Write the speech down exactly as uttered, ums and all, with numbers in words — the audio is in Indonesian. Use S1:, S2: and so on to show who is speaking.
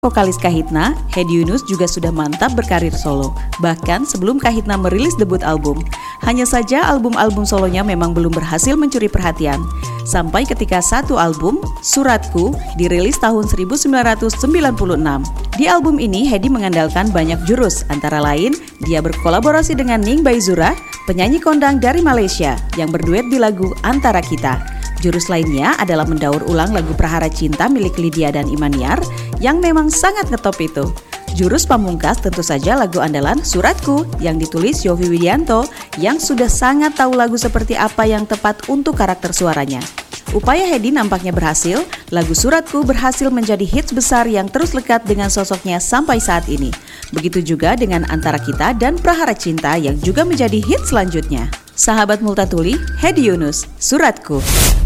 S1: Vokalis Kahitna, Hedi Yunus juga sudah mantap berkarir solo, bahkan sebelum Kahitna merilis debut album. Hanya saja album-album solonya memang belum berhasil mencuri perhatian. Sampai ketika satu album, Suratku, dirilis tahun seribu sembilan ratus sembilan puluh enam. Di album ini, Hedi mengandalkan banyak jurus, antara lain dia berkolaborasi dengan Ning Baizura, penyanyi kondang dari Malaysia, yang berduet di lagu Antara Kita. Jurus lainnya adalah mendaur ulang lagu Prahara Cinta milik Lydia dan Imaniar yang memang sangat ngetop itu. Jurus pamungkas tentu saja lagu andalan Suratku yang ditulis Yovie Widianto yang sudah sangat tahu lagu seperti apa yang tepat untuk karakter suaranya. Upaya Hedi nampaknya berhasil, lagu Suratku berhasil menjadi hits besar yang terus lekat dengan sosoknya sampai saat ini. Begitu juga dengan Antara Kita dan Prahara Cinta yang juga menjadi hits selanjutnya. Sahabat Multatuli, Hedi Yunus, Suratku.